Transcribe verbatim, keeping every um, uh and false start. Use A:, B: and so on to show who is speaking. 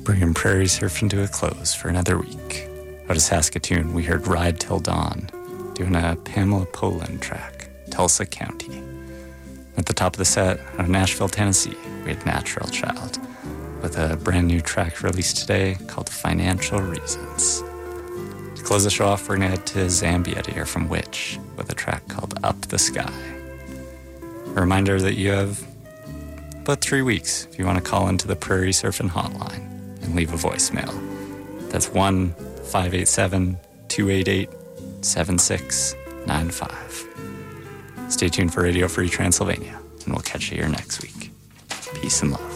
A: Bringing Prairie Surfing to a close for another week. Out of Saskatoon, we heard Ride Till Dawn, doing a Pamela Poland track, Tulsa County. At the top of the set, out of Nashville, Tennessee, we had Natural Child, with a brand new track released today called Financial Reasons. To close the show off, we're going to head to Zambia to hear from Witch, with a track called Up the Sky. A reminder that you have about three weeks if you want to call into the Prairie Surfing Hotline and leave a voicemail. That's one five eight seven, two eight eight, seven six nine five. Stay tuned for Radio Free Transylvania, and we'll catch you here next week. Peace and love.